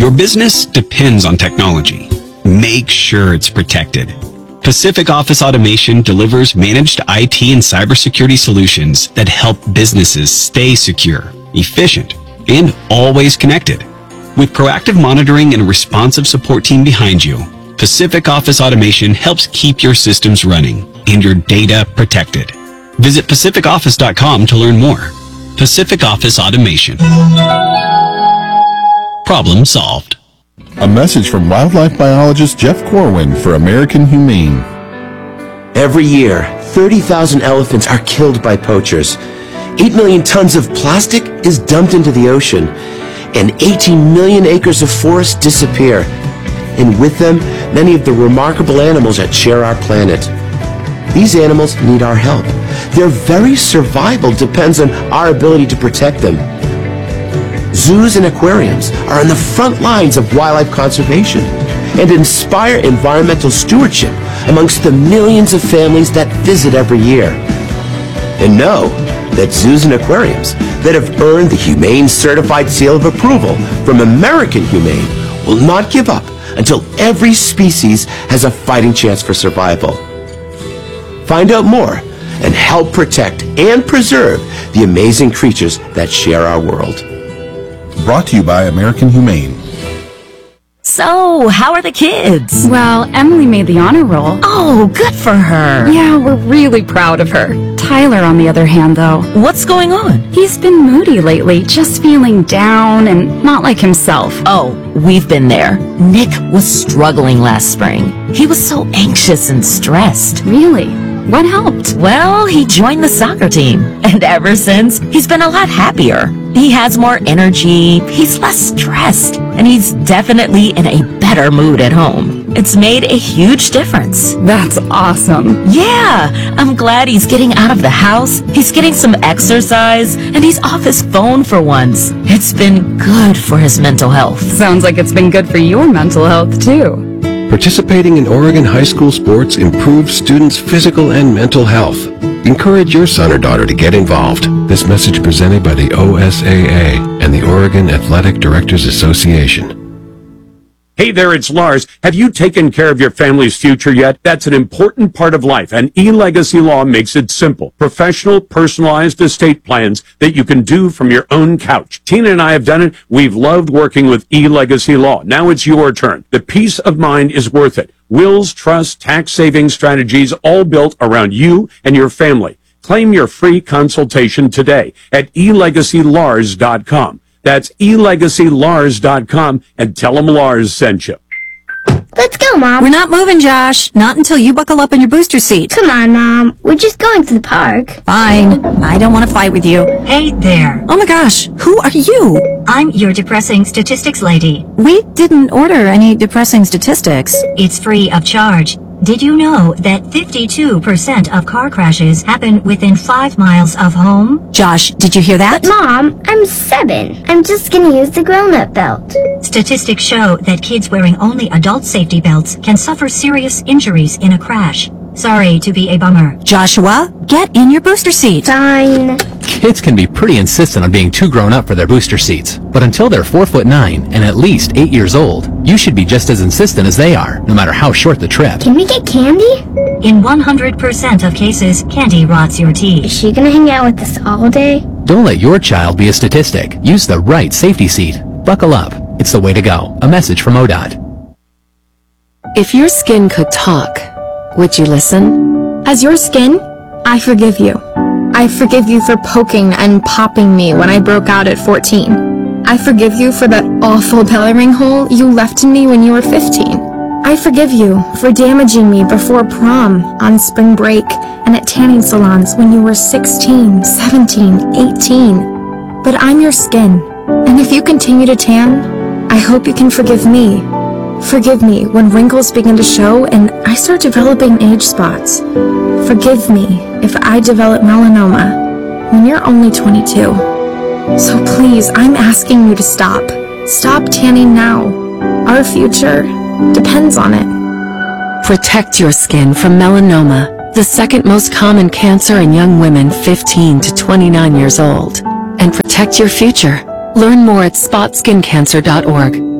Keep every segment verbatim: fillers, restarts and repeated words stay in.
Your business depends on technology. Make sure it's protected. Pacific Office Automation delivers managed I T and cybersecurity solutions that help businesses stay secure, efficient, and always connected. With proactive monitoring and a responsive support team behind you, Pacific Office Automation helps keep your systems running and your data protected. Visit pacific office dot com to learn more. Pacific Office Automation. Problem solved. A message from wildlife biologist Jeff Corwin for American Humane. Every year, thirty thousand elephants are killed by poachers. eight million tons of plastic is dumped into the ocean, and eighteen million acres of forest disappear. And with them, many of the remarkable animals that share our planet. These animals need our help. Their very survival depends on our ability to protect them. Zoos and aquariums are on the front lines of wildlife conservation and inspire environmental stewardship amongst the millions of families that visit every year. And know that zoos and aquariums that have earned the Humane Certified Seal of Approval from American Humane will not give up until every species has a fighting chance for survival. Find out more and help protect and preserve the amazing creatures that share our world. Brought to you by American Humane. So, how are the kids? Well, Emily made the honor roll. Oh, good for her. Yeah, we're really proud of her. Tyler, on the other hand, though. What's going on? He's been moody lately, just feeling down and not like himself. Oh, we've been there. Nick was struggling last spring. He was so anxious and stressed. Really? What helped? Well, he joined the soccer team, and ever since, he's been a lot happier. He has more energy, he's less stressed, and he's definitely in a better mood at home. It's made a huge difference. That's awesome. Yeah, I'm glad he's getting out of the house, he's getting some exercise, and he's off his phone for once. It's been good for his mental health. Sounds like it's been good for your mental health, too. Participating in Oregon high school sports improves students' physical and mental health. Encourage your son or daughter to get involved. This message presented by the O S A A and the Oregon Athletic Directors Association. Hey there, it's Lars. Have you taken care of your family's future yet? That's an important part of life, and eLegacy Law makes it simple. Professional, personalized estate plans that you can do from your own couch. Tina and I have done it. We've loved working with eLegacy Law. Now it's your turn. The peace of mind is worth it. Wills, trusts, tax-saving strategies, all built around you and your family. Claim your free consultation today at e legacy lars dot com. That's e legacy lars dot com, and tell them Lars sent you. Let's go, Mom. We're not moving, Josh. Not until you buckle up in your booster seat. Come on, Mom. We're just going to the park. Fine. I don't want to fight with you. Hey there. Oh my gosh. Who are you? I'm your depressing statistics lady. We didn't order any depressing statistics. It's free of charge. Did you know that fifty-two percent of car crashes happen within five miles of home? Josh, did you hear that? But Mom, I'm seven. I'm just gonna use the grown-up belt. Statistics show that kids wearing only adult safety belts can suffer serious injuries in a crash. Sorry to be a bummer. Joshua, get in your booster seat. Fine. Kids can be pretty insistent on being too grown up for their booster seats. But until they're four foot nine and at least eight years old, you should be just as insistent as they are, no matter how short the trip. Can we get candy? In one hundred percent of cases, candy rots your teeth. Is she gonna hang out with us all day? Don't let your child be a statistic. Use the right safety seat. Buckle up. It's the way to go. A message from O D O T. If your skin could talk, would you listen? As your skin, I forgive you. I forgive you for poking and popping me when I broke out at fourteen. I forgive you for that awful belly ring hole you left in me when you were fifteen. I forgive you for damaging me before prom, on spring break, and at tanning salons when you were sixteen, seventeen, eighteen. But I'm your skin, and if you continue to tan, I hope you can forgive me. Forgive me when wrinkles begin to show and I start developing age spots. Forgive me if I develop melanoma when you're only twenty-two. So please, I'm asking you to stop. Stop tanning now. Our future depends on it. Protect your skin from melanoma, the second most common cancer in young women fifteen to twenty-nine years old. And protect your future. Learn more at spot skin cancer dot org.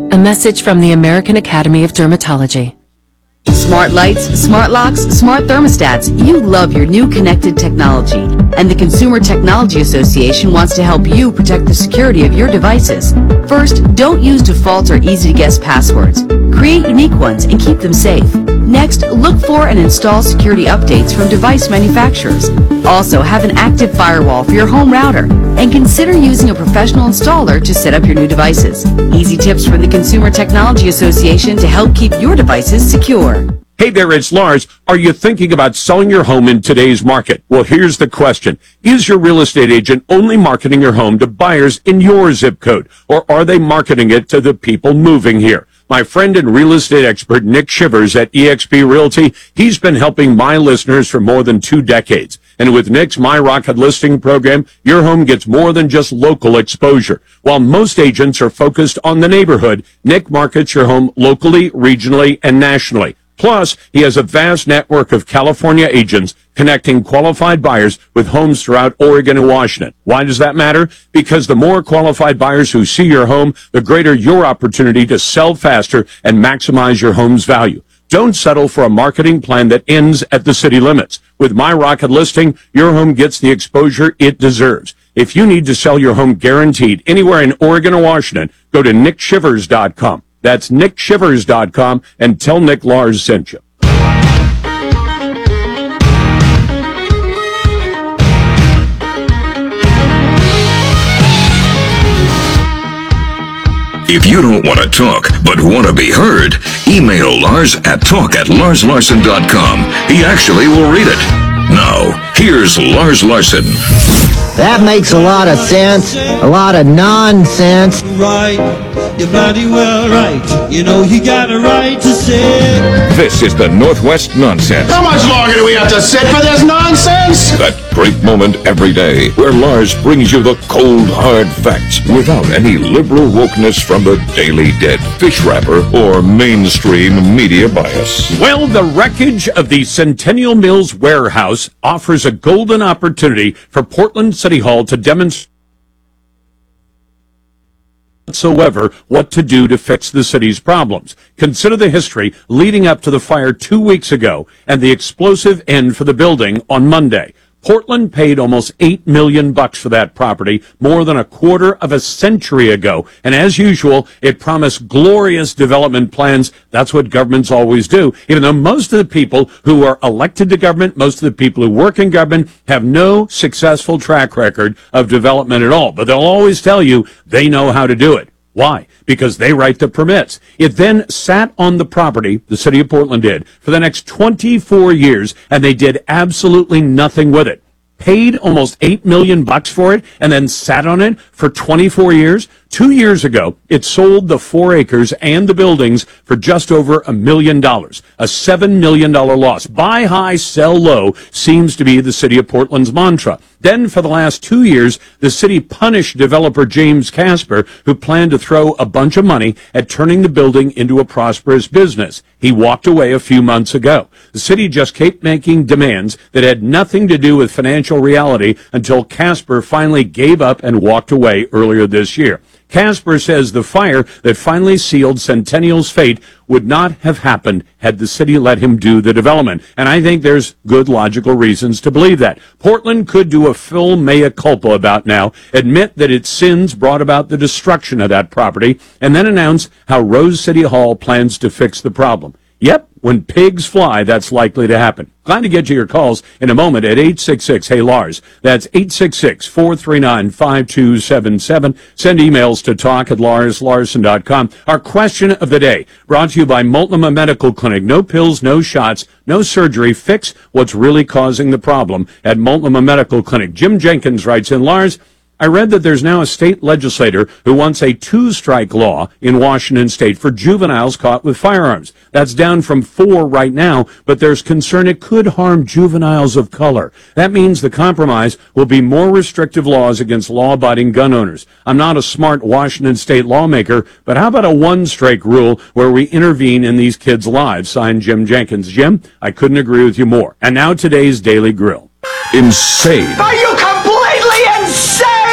A message from the American Academy of Dermatology. Smart lights, smart locks, smart thermostats. You love your new connected technology. And the Consumer Technology Association wants to help you protect the security of your devices. First, don't use default or easy-to-guess passwords. Create unique ones and keep them safe. Next, look for and install security updates from device manufacturers. Also, have an active firewall for your home router. And consider using a professional installer to set up your new devices. Easy tips from the Consumer Technology Association to help keep your devices secure. Hey there, it's Lars. Are you thinking about selling your home in today's market? Well, here's the question. Is your real estate agent only marketing your home to buyers in your zip code, or are they marketing it to the people moving here? My friend and real estate expert Nick Shivers at eXp Realty, he's been helping my listeners for more than two decades. And with Nick's My Rocket listing program, your home gets more than just local exposure. While most agents are focused on the neighborhood, Nick markets your home locally, regionally, and nationally. Plus, he has a vast network of California agents connecting qualified buyers with homes throughout Oregon and Washington. Why does that matter? Because the more qualified buyers who see your home, the greater your opportunity to sell faster and maximize your home's value. Don't settle for a marketing plan that ends at the city limits. With My Rocket Listing, your home gets the exposure it deserves. If you need to sell your home guaranteed anywhere in Oregon or Washington, go to nick shivers dot com. That's nick shivers dot com and tell Nick Lars sent you. If you don't want to talk, but want to be heard, email Lars at talk at lars larson dot com. He actually will read it. Now, here's Lars Larson. That makes a lot of sense. A lot of nonsense. Right, you're bloody well right. You know you got a right to say. This is the Northwest Nonsense. How much longer do we have to sit for this nonsense? That great moment every day where Lars brings you the cold, hard facts without any liberal wokeness from the Daily Dead, fish wrapper, or mainstream media bias. Well, the wreckage of the Centennial Mills warehouse offers a golden opportunity for Portland City Hall to demonstrate whatsoever what to do to fix the city's problems. Consider the history leading up to the fire two weeks ago and the explosive end for the building on Monday. Portland paid almost eight million bucks for that property more than a quarter of a century ago. And as usual, it promised glorious development plans. That's what governments always do. Even though most of the people who are elected to government, most of the people who work in government have no successful track record of development at all. But they'll always tell you they know how to do it. Why? Because they write the permits. It then sat on the property, the city of Portland did, for the next twenty-four years, and they did absolutely nothing with it. Paid almost eight million bucks for it, and then sat on it for twenty-four years. Two years ago, it sold the four acres and the buildings for just over a million dollars, a seven million dollars loss. Buy high, sell low seems to be the city of Portland's mantra. Then, for the last two years, the city punished developer James Casper, who planned to throw a bunch of money at turning the building into a prosperous business. He walked away a few months ago. The city just kept making demands that had nothing to do with financial reality until Casper finally gave up and walked away earlier this year. Casper says the fire that finally sealed Centennial's fate would not have happened had the city let him do the development. And I think there's good logical reasons to believe that. Portland could do a full mea culpa about now, admit that its sins brought about the destruction of that property, and then announce how Rose City Hall plans to fix the problem. Yep, when pigs fly, that's likely to happen. Glad to get you your calls in a moment at eight six six, hey Lars. That's eight six six, four three nine, five two seven seven. Send emails to talk at lars larson dot com. Our question of the day, brought to you by Multnomah Medical Clinic. No pills, no shots, no surgery. Fix what's really causing the problem at Multnomah Medical Clinic. Jim Jenkins writes in, Lars, I read that there's now a state legislator who wants a two-strike law in Washington state for juveniles caught with firearms. That's down from four right now, but there's concern it could harm juveniles of color. That means the compromise will be more restrictive laws against law-abiding gun owners. I'm not a smart Washington state lawmaker, but how about a one-strike rule where we intervene in these kids' lives? Signed, Jim Jenkins. Jim, I couldn't agree with you more. And now today's Daily Grill. Insane. Are you completely insane?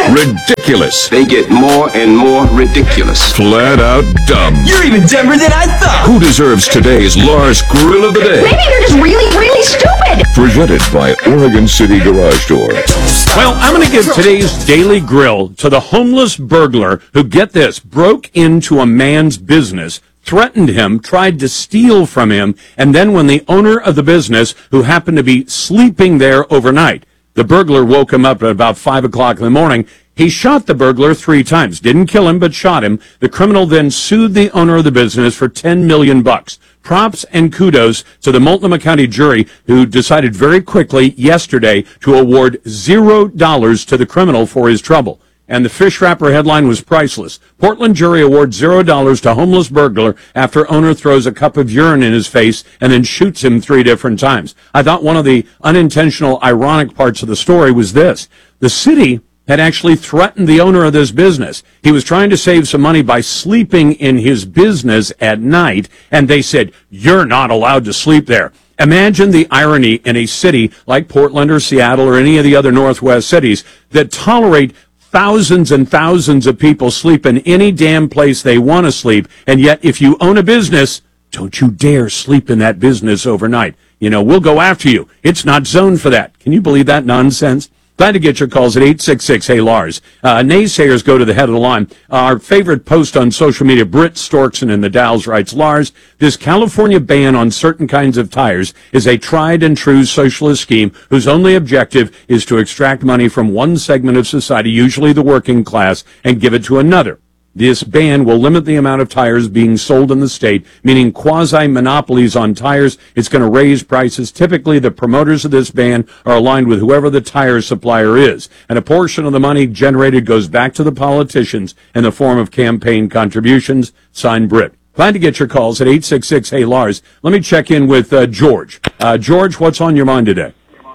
ridiculous. They get more and more ridiculous. Flat out dumb. You're even dumber than I thought. Who deserves today's Lars Grill of the Day? Maybe they're just really, really stupid. Presented by Oregon City Garage Door. Well, I'm going to give today's Daily Grill to the homeless burglar who, get this, broke into a man's business, threatened him, tried to steal from him, and then when the owner of the business, who happened to be sleeping there overnight, the burglar woke him up at about five o'clock in the morning, he shot the burglar three times. Didn't kill him, but shot him. The criminal then sued the owner of the business for ten million bucks. Props and kudos to the Multnomah County jury, who decided very quickly yesterday to award zero dollars to the criminal for his trouble. And the fish wrapper headline was priceless. Portland jury awards zero dollars to homeless burglar after owner throws a cup of urine in his face and then shoots him three different times. I thought one of the unintentional, ironic parts of the story was this. The city had actually threatened the owner of this business. He was trying to save some money by sleeping in his business at night, and they said, "You're not allowed to sleep there." Imagine the irony in a city like Portland or Seattle or any of the other Northwest cities that tolerate thousands and thousands of people sleep in any damn place they want to sleep, and yet if you own a business, don't you dare sleep in that business overnight. You know, we'll go after you. It's not zoned for that. Can you believe that nonsense? Glad to get your calls at eight six six, hey Lars. Uh, naysayers go to the head of the line. Our favorite post on social media, Britt Storkson in the Dalles writes, Lars, this California ban on certain kinds of tires is a tried and true socialist scheme whose only objective is to extract money from one segment of society, usually the working class, and give it to another. This ban will limit the amount of tires being sold in the state, meaning quasi-monopolies on tires. It's going to raise prices. Typically, the promoters of this ban are aligned with whoever the tire supplier is, and a portion of the money generated goes back to the politicians in the form of campaign contributions. Signed, Britt. Glad to get your calls at eight six six, hey Lars. Let me check in with uh, George. Uh, George, what's on your mind today?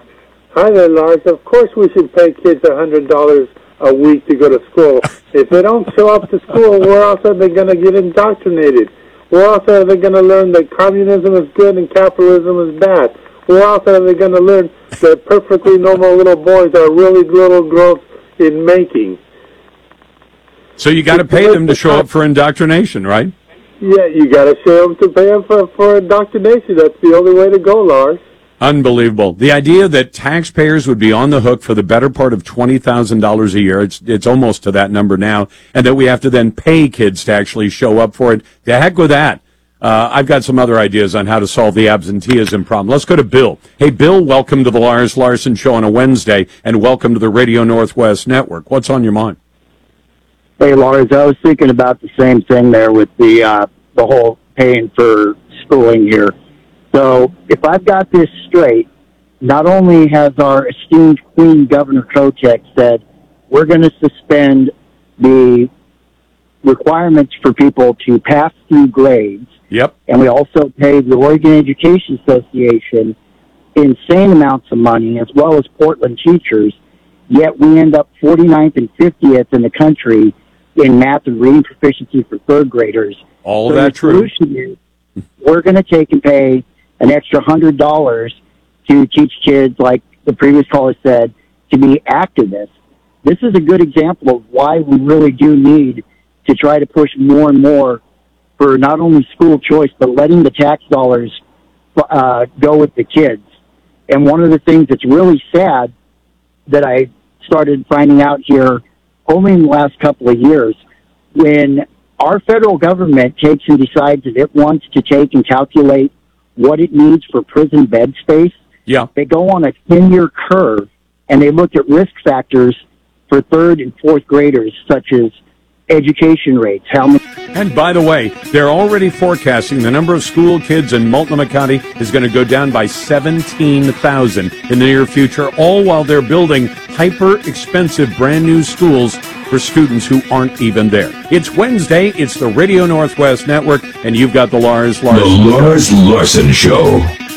Hi there, Lars. Of course we should pay kids one hundred dollars a week to go to school. If they don't show up to school, where else are they going to get indoctrinated? Where else are they going to learn that communism is good and capitalism is bad? Where else are they going to learn that perfectly normal little boys are really little girls in making? So you got to pay them to show up for indoctrination, right? Yeah, you got to show them to pay them for, for indoctrination. That's the only way to go, Lars. Unbelievable. The idea that taxpayers would be on the hook for the better part of twenty thousand dollars a year, it's it's almost to that number now, and that we have to then pay kids to actually show up for it. The heck with that. Uh, I've got some other ideas on how to solve the absenteeism problem. Let's go to Bill. Hey, Bill, welcome to the Lars Larson Show on a Wednesday, and welcome to the Radio Northwest Network. What's on your mind? Hey, Lars, I was thinking about the same thing there with the uh, the whole paying for schooling here. So if I've got this straight, not only has our esteemed Queen Governor Kotek said we're going to suspend the requirements for people to pass through grades. Yep. And we also pay the Oregon Education Association insane amounts of money, as well as Portland teachers, yet we end up forty-ninth and fiftieth in the country in math and reading proficiency for third graders. All so of that the true. Solution is we're going to take and pay an extra one hundred dollars to teach kids, like the previous caller said, to be activists. This is a good example of why we really do need to try to push more and more for not only school choice, but letting the tax dollars uh, go with the kids. And one of the things that's really sad that I started finding out here only in the last couple of years, when our federal government takes and decides that it wants to take and calculate what it needs for prison bed space, yeah, they go on a ten-year curve, and they look at risk factors for third and fourth graders, such as education rates, how many... And by the way, they're already forecasting the number of school kids in Multnomah County is going to go down by seventeen thousand in the near future, all while they're building hyper-expensive brand-new schools for students who aren't even there. It's Wednesday, it's the Radio Northwest Network, and you've got the Lars Larson. The Lars Larson Show.